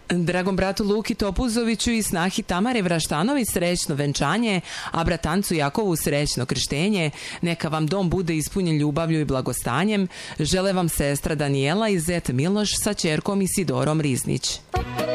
Dragom bratu Luki Topuzoviću i snahi Tamare Vraštanović srećno venčanje, a bratancu Jakovu srećno krštenje. Neka vam dom bude ispunjen ljubavlju i blagostanjem. Žele vam sestra Danijela i zet Miloš sa ćerkom Isidorom Riznić.